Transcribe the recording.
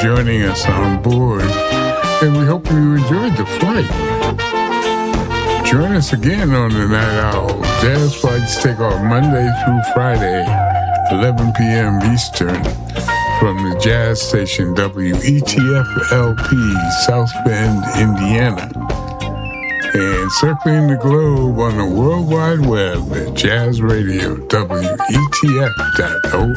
joining us on board, and we hope you enjoyed the flight. Join us again on the Night Owl. Jazz flights take off Monday through Friday, 11 p.m. Eastern, from the jazz station WETF-LP, South Bend, Indiana, and circling the globe on the World Wide Web at jazzradio, WETF.org.